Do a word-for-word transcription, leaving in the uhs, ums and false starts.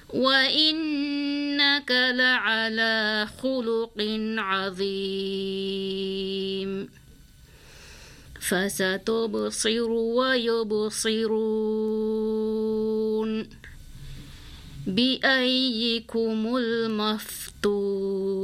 وإنك لعلى خلق عظيم فستبصر ويبصرون بأيكم المفتون